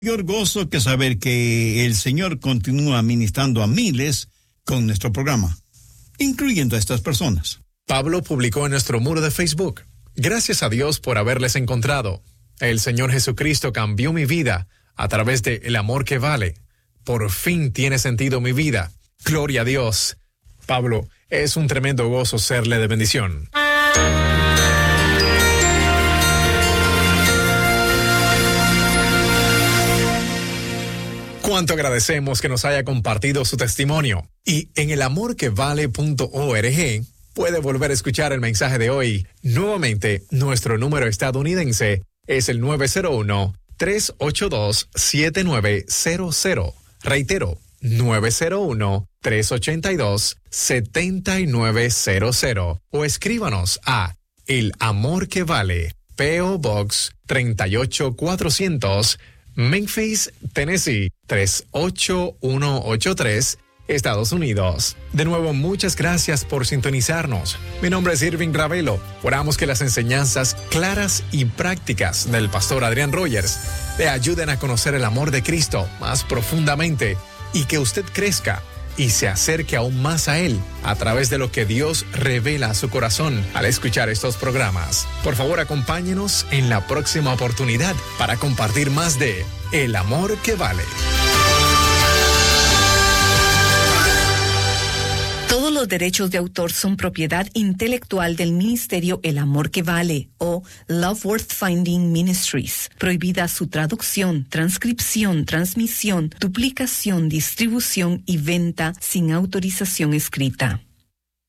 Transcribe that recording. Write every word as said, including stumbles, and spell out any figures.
mayor gozo que saber que el Señor continúa ministrando a miles con nuestro programa, incluyendo a estas personas. Pablo publicó en nuestro muro de Facebook: gracias a Dios por haberles encontrado. El Señor Jesucristo cambió mi vida a través de el amor que vale. Por fin tiene sentido mi vida. Gloria a Dios. Pablo, es un tremendo gozo serle de bendición. Cuánto agradecemos que nos haya compartido su testimonio. Y en el amor que vale punto org puede volver a escuchar el mensaje de hoy. Nuevamente, nuestro número estadounidense es el nueve cero uno, tres ocho dos, siete nueve cero cero. Reitero, nueve cero uno, tres ocho dos, siete nueve cero cero. O escríbanos a El Amor que Vale, P O Box treinta y ocho cuatrocientos, Memphis, Tennessee tres ocho uno ocho tres, Estados Unidos. De nuevo, muchas gracias por sintonizarnos. Mi nombre es Irving Ravelo. Oramos que las enseñanzas claras y prácticas del pastor Adrián Rogers le ayuden a conocer el amor de Cristo más profundamente y que usted crezca y se acerque aún más a Él a través de lo que Dios revela a su corazón al escuchar estos programas. Por favor, acompáñenos en la próxima oportunidad para compartir más de El Amor que Vale. Todos los derechos de autor son propiedad intelectual del Ministerio El Amor que Vale o Love Worth Finding Ministries. Prohibida su traducción, transcripción, transmisión, duplicación, distribución y venta sin autorización escrita.